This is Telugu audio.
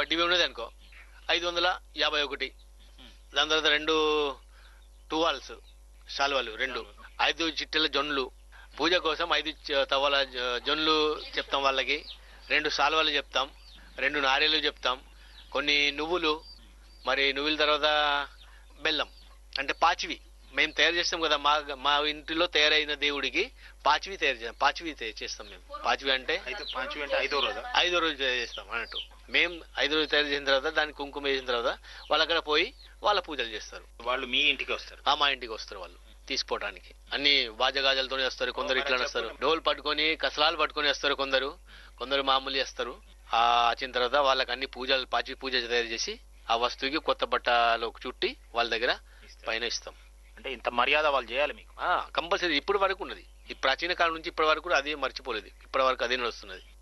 వడ్డీ ఉన్నది అనుకో 551. దాని తర్వాత 2 టువాల్స్ శాలువాలు 2, 5 చిట్టెల జొన్లు, పూజ కోసం 5 తవ్వల జొన్లు చెప్తాం వాళ్ళకి, 2 శాలువాలు చెప్తాం, 2 నారేలు చెప్తాం, కొన్ని నువ్వులు, మరి నువ్వుల తర్వాత బెల్లం అంటే పాచివి మేము తయారు చేస్తాం కదా. మా ఇంటిలో తయారైన దేవుడికి పాచివి చేస్తాం మేము. పాచివి అంటే 5వ రోజు తయారు చేస్తాం అన్నట్టు. మేము 5 రోజులు తయారు చేసిన తర్వాత దానికి కుంకుమ వేసిన తర్వాత వాళ్ళు అక్కడ పోయి వాళ్ళ పూజలు చేస్తారు. వాళ్ళు మీ ఇంటికి వస్తారు? మా ఇంటికి వస్తారు వాళ్ళు తీసుకోవడానికి. అన్ని బాజగాజలతో వస్తారు, కొందరు ఇట్లా వస్తారు, డోల్ పట్టుకొని కసలాలు పట్టుకొని వస్తారు, కొందరు మామూలు చేస్తారు. వచ్చిన తర్వాత వాళ్ళకి అన్ని పూజలు పాచి పూజ తయారు చేసి ఆ వస్తువుకి కొత్త బట్టలో చుట్టి వాళ్ళ దగ్గర పైన ఇస్తాం. అంటే ఇంత మర్యాద వాళ్ళు చేయాలి మీకు? కంపల్సరీ. ఇప్పటి వరకు ఉన్నది, ఈ ప్రాచీన కాలం నుంచి ఇప్పటి వరకు అదే మర్చిపోలేదు, ఇప్పటి వరకు అదే నడుస్తున్నది.